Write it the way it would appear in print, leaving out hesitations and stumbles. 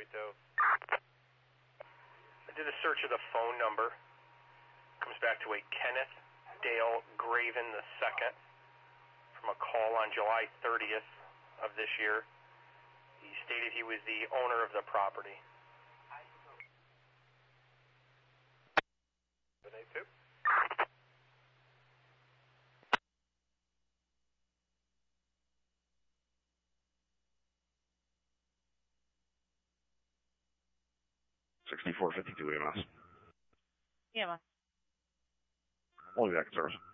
I did a search of the phone number. Comes back to a Kenneth Dale Graven II from a call on July 30th of this year. He stated he was the owner of the property. 782. $6452 EMS. EMS. I'll be back in service.